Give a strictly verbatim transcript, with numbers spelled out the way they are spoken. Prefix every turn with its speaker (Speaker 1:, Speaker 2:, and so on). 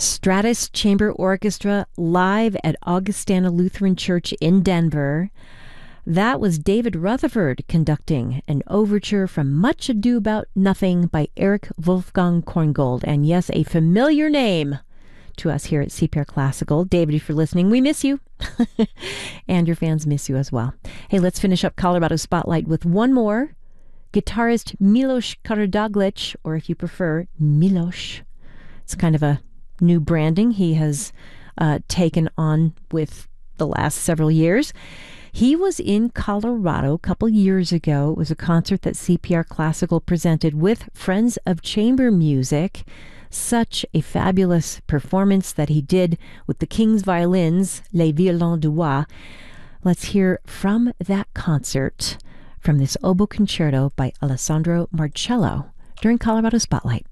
Speaker 1: Stratus Chamber Orchestra live at Augustana Lutheran Church in Denver. That was David Rutherford conducting an overture from Much Ado About Nothing by Eric Wolfgang Korngold. And yes, a familiar name to us here at C P R Classical. David, if you're listening, we miss you. And your fans miss you as well. Hey, let's finish up Colorado Spotlight with one more. Guitarist Milos Karadoglic, or if you prefer, Milos. It's kind of a new branding he has uh, taken on with the last several years. He was in Colorado a couple years ago. It was a concert that C P R Classical presented with Friends of Chamber Music. Such a fabulous performance that he did with the King's Violins, Les Violons du Roi. Let's hear from that concert from this oboe concerto by Alessandro Marcello during Colorado Spotlight.